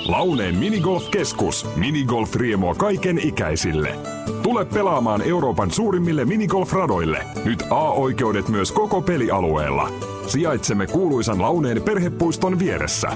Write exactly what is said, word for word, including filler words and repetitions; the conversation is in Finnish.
Launeen Minigolf-keskus. Minigolf-riemua kaiken ikäisille. Tule pelaamaan Euroopan suurimmille minigolf-radoille. Nyt A-oikeudet myös koko pelialueella. Sijaitsemme kuuluisan Launeen perhepuiston vieressä.